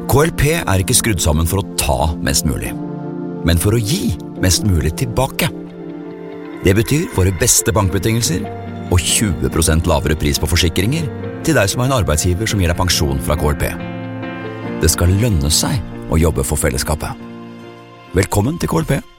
KLP er ikke skrudd sammen for å ta mest mulig, men for å gi mest mulig tilbake. Det betyr våre beste bankbetingelser og 20% lavere pris på forsikringer til deg som har en arbeidsgiver som gir deg pensjon fra KLP. Det skal lønne seg å jobbe for fellesskapet. Velkommen til KLP.